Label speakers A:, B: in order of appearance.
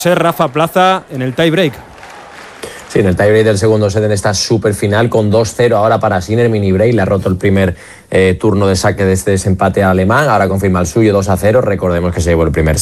A: Ser Rafa Plaza en el tie break.
B: Sí, en el tiebreak del segundo set en esta super final con 2-0 ahora para Sinner. Mini break, le ha roto el primer turno de saque de este desempate al alemán. Ahora confirma el suyo 2-0. Recordemos que se llevó el primer